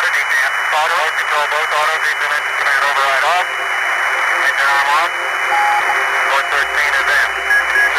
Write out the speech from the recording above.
Auto D10. Auto. Control both autos. D10 engine command override off. Engine arm on. 413 is